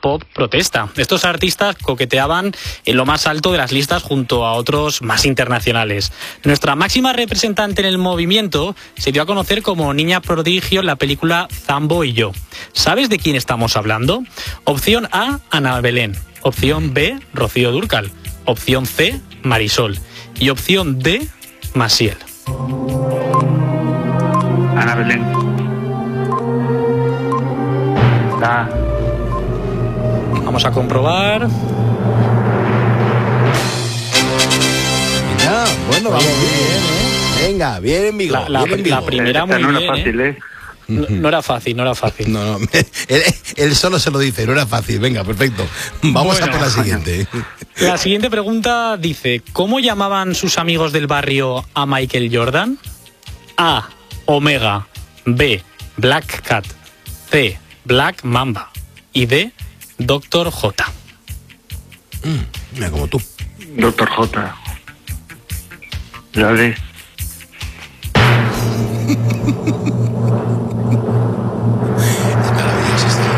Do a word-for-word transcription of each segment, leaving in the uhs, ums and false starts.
pop protesta. Estos artistas coqueteaban en lo más alto de las listas junto a otros más internacionales. Nuestra máxima representante en el movimiento se dio a conocer como niña prodigio en la película Zambo y yo. ¿Sabes de quién estamos hablando? Opción A, Ana Belén. Opción B, Rocío Dúrcal. Opción C, Marisol. Y opción D, Maciel. Ana Belén. Ah. Vamos a comprobar. Ya, bueno, vamos bien, ¿eh? Venga, bien en Vigo. La, la, bien en Vigo. la primera muy no bien, era fácil, ¿eh? ¿eh? No, no era fácil, no era fácil. No, no, él, él solo se lo dice, no era fácil. Venga, perfecto. Vamos Bueno. a por la siguiente. La siguiente pregunta dice, ¿cómo llamaban sus amigos del barrio a Michael Jordan? A, Omega. B, Black Cat. C, Black Mamba. Y D, Doctor J. Mm, mira, como tú. Doctor J. La D. Es maravilloso esto.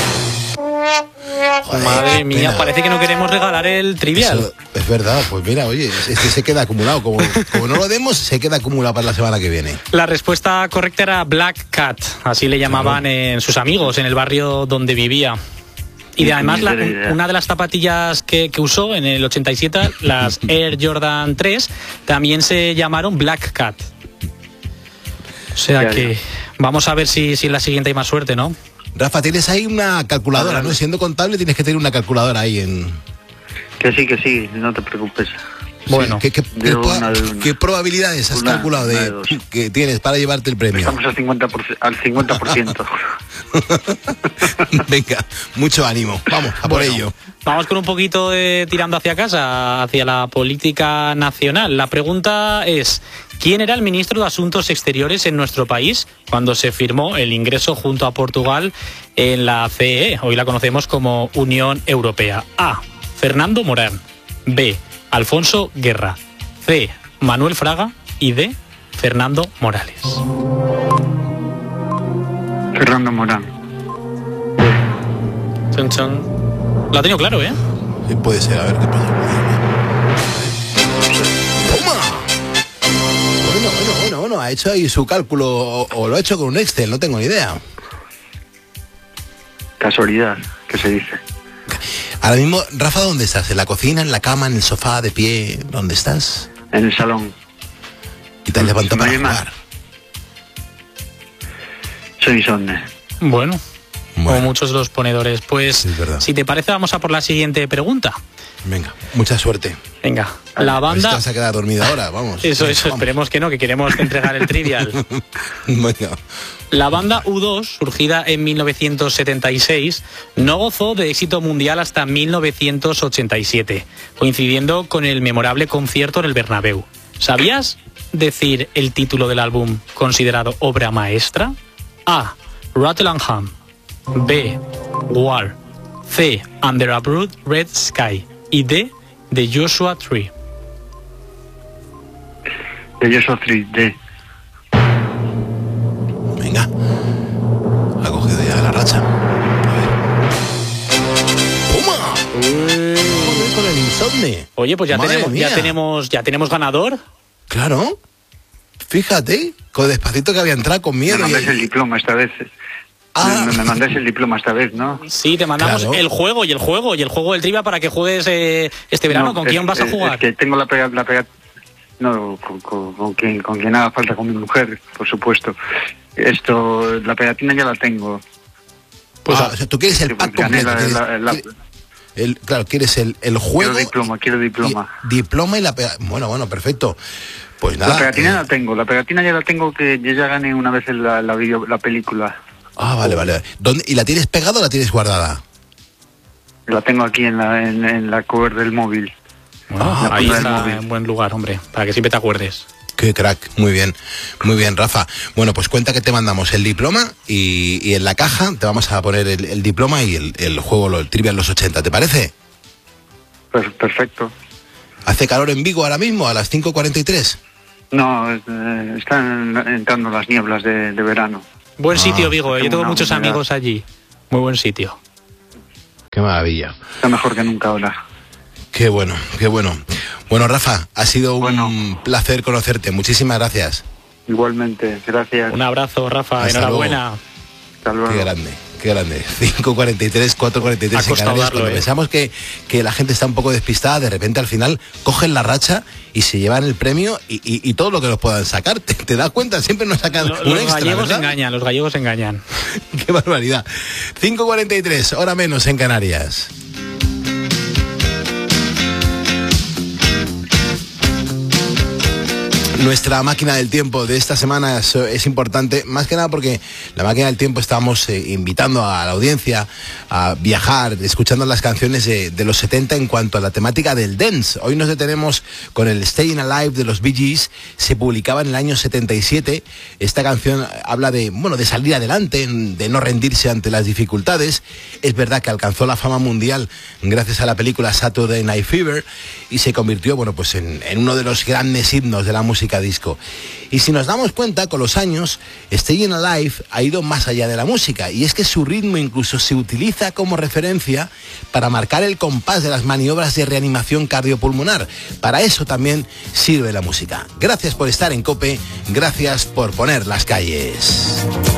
Joder, Madre mía, pena. parece que no queremos regalar el trivial. Eso es verdad, pues mira, oye, este se queda acumulado. Como, como no lo demos, se queda acumulado para la semana que viene. La respuesta correcta era Black Cat, así le llamaban en sus amigos en el barrio donde vivía. Y de, además, la, una de las zapatillas que, que usó en el ochenta y siete, las Air Jordan tres, también se llamaron Black Cat. O sea Ya, que ya. vamos a ver si, si en la siguiente hay más suerte, ¿no? Rafa, tienes ahí una calculadora, ¿no? Siendo contable tienes que tener una calculadora ahí en... Que sí, que sí, no te preocupes. Bueno, Sí, ¿qué, qué, de qué, una, de una. qué probabilidades has Una, calculado de, una de dos. que tienes para llevarte el premio? Estamos al cincuenta por ciento. Al cincuenta por ciento. Venga, mucho ánimo. Vamos, a por Bueno, ello. vamos con un poquito de tirando hacia casa, hacia la política nacional. La pregunta es, ¿quién era el ministro de Asuntos Exteriores en nuestro país cuando se firmó el ingreso junto a Portugal en la C E E? Hoy la conocemos como Unión Europea. A, Fernando Morán. B, Alfonso Guerra. C, Manuel Fraga. Y D, Fernando Morales. Fernando Morán. Chun, chun. Lo ha tenido claro, ¿eh? Sí, puede ser, a ver qué pasa. ¡Toma! Bueno, bueno, bueno, bueno, ha hecho ahí su cálculo o, o lo ha hecho con un Excel, no tengo ni idea. Casualidad, que se dice. Ahora mismo, Rafa, ¿dónde estás? ¿En la cocina, en la cama, en el sofá, de pie? ¿Dónde estás? En el salón. Y te has levantado ¿Me para oye más? jugar. Soy insomne. Bueno, Bueno. como muchos de los ponedores. Pues, Sí, es verdad. si te parece, vamos a por la siguiente pregunta. Venga, mucha suerte. Venga, la A ver si te banda... vas a quedar dormida ahora, vamos. Eso, Venga, eso, vamos. esperemos que no, que queremos entregar el trivial. Venga. La banda U dos, surgida en mil novecientos setenta y seis, no gozó de éxito mundial hasta mil novecientos ochenta y siete, coincidiendo con el memorable concierto en el Bernabéu. ¿Sabías decir el título del álbum considerado obra maestra? A, Rattlingham. B, War. C, Under a Broad Red Sky. Y D, The Joshua Tree. De Joshua Tree, de. Venga. Ha cogido ya la racha. A ver. ¡Puma! Joder, con el insomne. Oye, pues ya Madre tenemos, ya mía. tenemos, ya tenemos ganador. Claro. Fíjate, con despacito que había entrado con Me miedo. y- mandáis el diploma esta vez. Ah. Me, me mandáis el diploma esta vez, ¿no? Sí, te mandamos Claro. el juego y el juego y el juego del trivia para que juegues eh, este verano. No, ¿Con es- quién vas a es- jugar? Es que tengo la pega... La pega no, con, con, con, quien, con quien haga falta, con mi mujer, por supuesto. Esto, la pegatina ya la tengo. Pues Ah, o sea, tú quieres el Sí, pack porque gané completo. la- quieres- la- la- quieres- el- claro, quieres el, el juego. Quiero diploma, quiero diploma. y- diploma y la pega. Bueno, bueno, perfecto. Pues nada. La pegatina eh, la tengo, la pegatina ya la tengo, que yo ya gané una vez en la, la, video, la película. Ah, vale, vale. ¿Dónde, ¿Y la tienes pegada o la tienes guardada? La tengo aquí en la, en, en la cover del móvil. Bueno, Ah, ahí pues está el móvil. en buen lugar, hombre, para que siempre te acuerdes. Qué crack, muy bien, muy bien, Rafa. Bueno, pues cuenta que te mandamos el diploma y, y en la caja te vamos a poner el, el diploma y el, el juego, el Trivial los ochenta, ¿te parece? Per- perfecto. ¿Hace calor en Vigo ahora mismo a las cinco cuarenta y tres? No, eh, están entrando las nieblas de, de verano. Buen Ah, sitio, Vigo. Yo tengo tengo una muchos humedad. amigos allí. Muy buen sitio. qué maravilla. Está mejor que nunca ahora. Qué bueno, qué bueno. Bueno, Rafa, ha sido un bueno. placer conocerte. Muchísimas gracias. Igualmente, gracias. Un abrazo, Rafa. Hasta Enhorabuena. Luego. Hasta luego. Qué grande. Qué grande. cinco cuarenta y tres, cuatro cuarenta y tres en Canarias. Darlo, Cuando eh. pensamos que, que la gente está un poco despistada, de repente al final cogen la racha y se llevan el premio y, y, y todo lo que nos puedan sacar. ¿Te, te das cuenta? Siempre nos sacan Lo, un los extra, gallegos ¿verdad? engañan, los gallegos engañan. Qué barbaridad. cinco cuarenta y tres, hora menos en Canarias. Nuestra máquina del tiempo de esta semana es, es importante, más que nada porque la máquina del tiempo estamos eh, invitando a la audiencia a viajar, escuchando las canciones de, de los setenta en cuanto a la temática del dance. Hoy nos detenemos con el Staying Alive de los Bee Gees. Se publicaba en el año setenta y siete. Esta canción habla de, bueno, de salir adelante, de no rendirse ante las dificultades. Es verdad que alcanzó la fama mundial gracias a la película Saturday Night Fever y se convirtió, bueno, pues en, en uno de los grandes himnos de la música disco. Y si nos damos cuenta, con los años, Staying Alive ha ido más allá de la música, y es que su ritmo incluso se utiliza como referencia para marcar el compás de las maniobras de reanimación cardiopulmonar. Para eso también sirve la música. Gracias por estar en COPE, gracias por poner las calles.